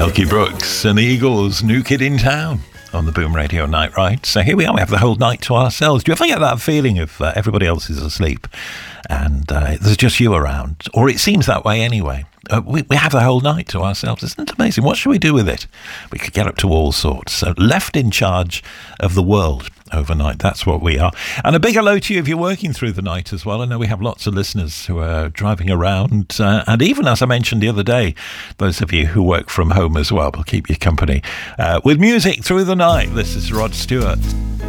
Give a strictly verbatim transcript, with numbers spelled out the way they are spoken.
Elkie Brooks and the Eagles, New Kid in Town on the Boom Radio Night Ride. So here we are, we have the whole night to ourselves. Do you ever get that feeling if uh, everybody else is asleep and uh, there's just you around? Or it seems that way anyway. Uh, we, we have the whole night to ourselves. Isn't it amazing? What should we do with it? We could get up to all sorts. So left in charge of the world overnight. That's what we are. And a big hello to you if you're working through the night as well. I know we have lots of listeners who are driving around. Uh, and even, as I mentioned the other day, those of you who work from home as well will keep you company uh, with music through the night. This is Rod Stewart.